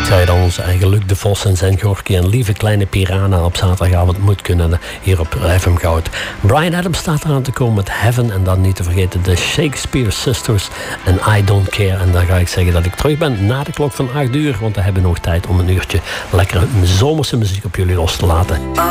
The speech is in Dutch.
Onze eigen Luc de Vos en zijn Gorky en lieve kleine Piranha op zaterdagavond moet kunnen hier op FM Goud. Bryan Adams staat eraan te komen met Heaven en dan niet te vergeten de Shakespeare Sisters en I Don't Care. En dan ga ik zeggen dat ik terug ben na de klok van 8 uur, want we hebben nog tijd om een uurtje lekkere zomerse muziek op jullie los te laten.